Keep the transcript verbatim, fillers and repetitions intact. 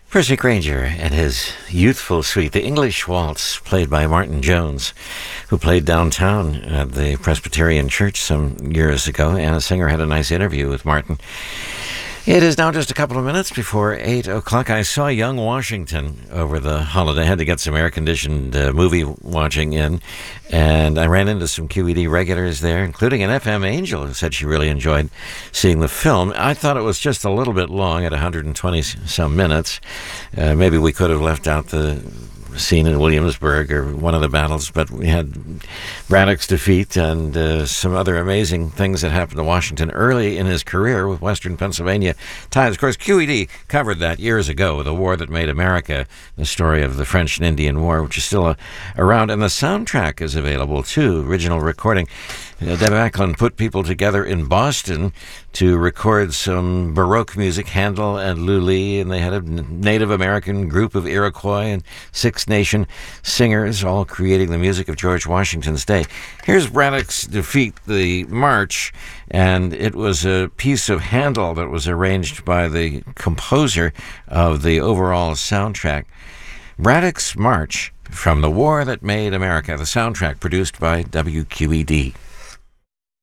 Percy Grainger and his youthful suite, the English Waltz, played by Martin Jones, who played downtown at the Presbyterian Church some years ago. Anna Singer had a nice interview with Martin. It is now just a couple of minutes before eight o'clock. I saw Young Washington over the holiday. I had to get some air-conditioned uh, movie watching in, and I ran into some Q E D regulars there, including an F M Angel who said she really enjoyed seeing the film. I thought it was just a little bit long at one hundred twenty some minutes. Uh, maybe we could have left out the scene in Williamsburg or one of the battles, but we had Braddock's defeat and uh, some other amazing things that happened to Washington early in his career with Western Pennsylvania ties. Of course, Q E D covered that years ago, The War That Made America, the story of the French and Indian War, which is still uh, around, and the soundtrack is available too, original recording. Uh, Deb Acklin put people together in Boston to record some Baroque music, Handel and Lou Lee, and they had a Native American group of Iroquois and Six Nation singers all creating the music of George Washington's day. Here's Braddock's Defeat, the march, and it was a piece of Handel that was arranged by the composer of the overall soundtrack. Braddock's March from The War That Made America, the soundtrack produced by W Q E D.